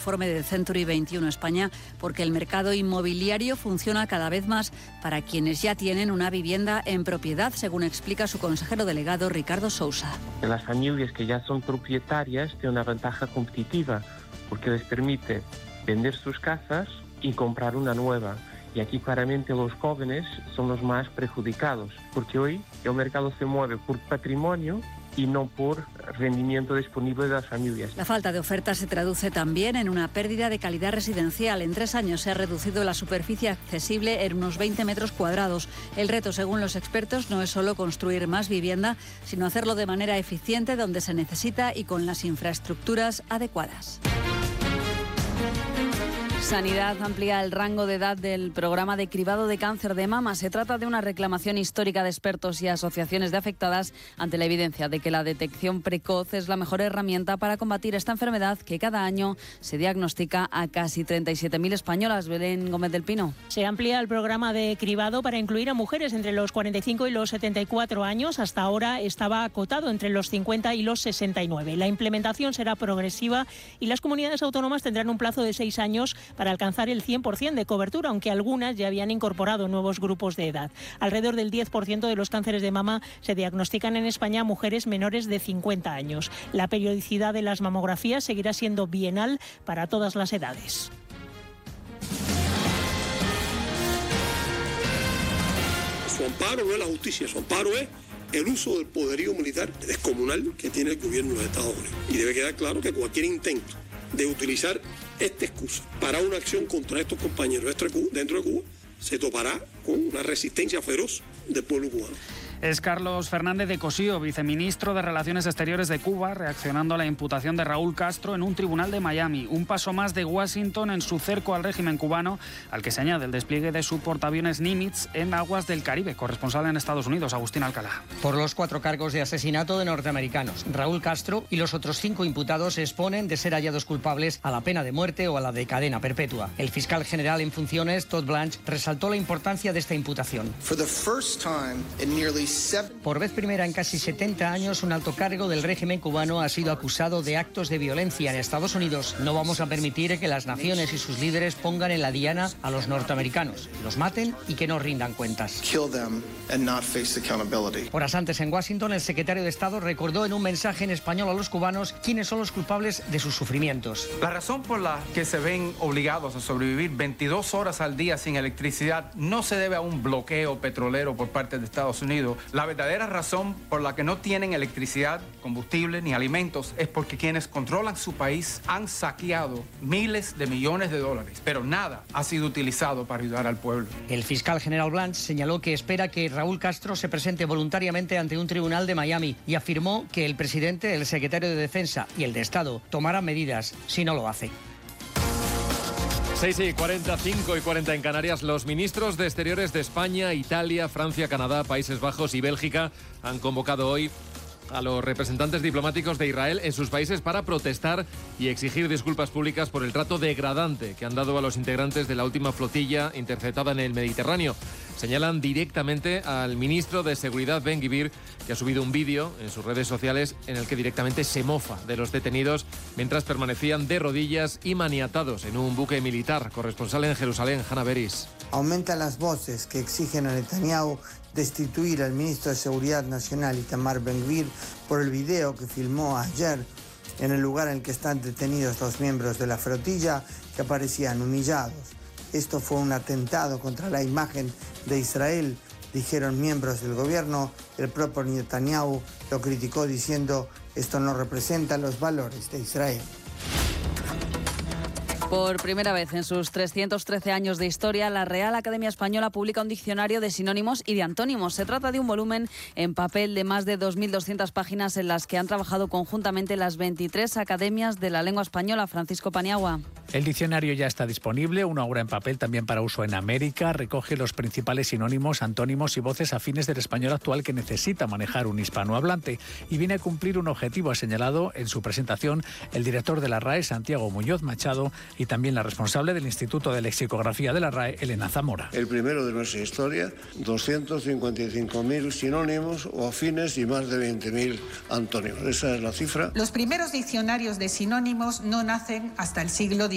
informe de Century 21 España, porque el mercado inmobiliario funciona cada vez más para quienes ya tienen una vivienda en propiedad, según explica su consejero delegado Ricardo Sousa. Las familias que ya son propietarias tienen una ventaja competitiva porque les permite vender sus casas y comprar una nueva. Y aquí claramente los jóvenes son los más perjudicados, porque hoy el mercado se mueve por patrimonio y no por rendimiento disponible de las familias. La falta de oferta se traduce también en una pérdida de calidad residencial. En 3 años se ha reducido la superficie accesible en unos 20 metros cuadrados. El reto, según los expertos, no es solo construir más vivienda, sino hacerlo de manera eficiente donde se necesita y con las infraestructuras adecuadas. Sanidad amplía el rango de edad del programa de cribado de cáncer de mama. Se trata de una reclamación histórica de expertos y asociaciones de afectadas ante la evidencia de que la detección precoz es la mejor herramienta para combatir esta enfermedad que cada año se diagnostica a casi 37.000 españolas. Belén Gómez del Pino. Se amplía el programa de cribado para incluir a mujeres entre los 45 y los 74 años. Hasta ahora estaba acotado entre los 50 y los 69. La implementación será progresiva y las comunidades autónomas tendrán un plazo de 6 años para alcanzar el 100% de cobertura, aunque algunas ya habían incorporado nuevos grupos de edad. Alrededor del 10% de los cánceres de mama se diagnostican en España a mujeres menores de 50 años. La periodicidad de las mamografías seguirá siendo bienal para todas las edades. Su amparo no es la justicia, su amparo es el uso del poderío militar descomunal que tiene el gobierno de los Estados Unidos. Y debe quedar claro que cualquier intento de utilizar esta excusa para una acción contra estos compañeros dentro de Cuba se topará con una resistencia feroz del pueblo cubano. Es Carlos Fernández de Cosío, viceministro de Relaciones Exteriores de Cuba, reaccionando a la imputación de Raúl Castro en un tribunal de Miami. Un paso más de Washington en su cerco al régimen cubano, al que se añade el despliegue de su portaaviones Nimitz en aguas del Caribe. Corresponsal en Estados Unidos, Agustín Alcalá. Por los 4 cargos de asesinato de norteamericanos, Raúl Castro y los otros 5 imputados se exponen, de ser hallados culpables, a la pena de muerte o a la de cadena perpetua. El fiscal general en funciones, Todd Blanche, resaltó la importancia de esta imputación. Por vez primera en casi 70 años, un alto cargo del régimen cubano ha sido acusado de actos de violencia en Estados Unidos. No vamos a permitir que las naciones y sus líderes pongan en la diana a los norteamericanos, los maten y que no rindan cuentas. Horas antes en Washington, el secretario de Estado recordó en un mensaje en español a los cubanos quiénes son los culpables de sus sufrimientos. La razón por la que se ven obligados a sobrevivir 22 horas al día sin electricidad no se debe a un bloqueo petrolero por parte de Estados Unidos. La verdadera razón por la que no tienen electricidad, combustible ni alimentos es porque quienes controlan su país han saqueado miles de millones de dólares, pero nada ha sido utilizado para ayudar al pueblo. El fiscal general Blanche señaló que espera que Raúl Castro se presente voluntariamente ante un tribunal de Miami y afirmó que el presidente, el secretario de Defensa y el de Estado tomarán medidas si no lo hace. 6:45 y 40 en Canarias. Los ministros de Exteriores de España, Italia, Francia, Canadá, Países Bajos y Bélgica han convocado hoy a los representantes diplomáticos de Israel en sus países para protestar y exigir disculpas públicas por el trato degradante que han dado a los integrantes de la última flotilla interceptada en el Mediterráneo. Señalan directamente al ministro de Seguridad, Ben-Gvir, que ha subido un vídeo en sus redes sociales en el que directamente se mofa de los detenidos mientras permanecían de rodillas y maniatados en un buque militar. Corresponsal en Jerusalén, Hanna Beris. Aumentan las voces que exigen a Netanyahu destituir al ministro de Seguridad Nacional, Itamar Ben-Gvir, por el video que filmó ayer en el lugar en el que están detenidos los miembros de la flotilla que aparecían humillados. Esto fue un atentado contra la imagen de Israel, dijeron miembros del gobierno. El propio Netanyahu lo criticó diciendo: esto no representa los valores de Israel. Por primera vez en sus 313 años de historia, la Real Academia Española publica un diccionario de sinónimos y de antónimos. Se trata de un volumen en papel de más de 2.200 páginas en las que han trabajado conjuntamente las 23 academias de la lengua española. Francisco Paniagua. El diccionario ya está disponible, una obra en papel también para uso en América. Recoge los principales sinónimos, antónimos y voces afines del español actual que necesita manejar un hispanohablante y viene a cumplir un objetivo, ha señalado en su presentación el director de la RAE, Santiago Muñoz Machado, y también la responsable del Instituto de Lexicografía de la RAE, Elena Zamora. El primero de nuestra historia, 255.000 sinónimos o afines y más de 20.000 antónimos. Esa es la cifra. Los primeros diccionarios de sinónimos no nacen hasta el siglo XIX.